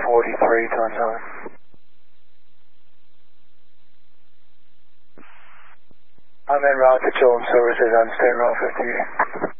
43 times 9. I'm en route to Children's Services on State Route 58.